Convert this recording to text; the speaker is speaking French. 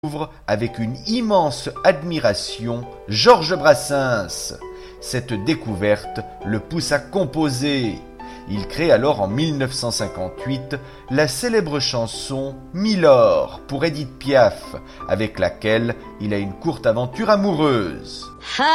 Découvre avec une immense admiration Georges Brassens. Cette découverte le pousse à composer. Il crée alors en 1958 la célèbre chanson Milord pour Édith Piaf, avec laquelle il a une courte aventure amoureuse.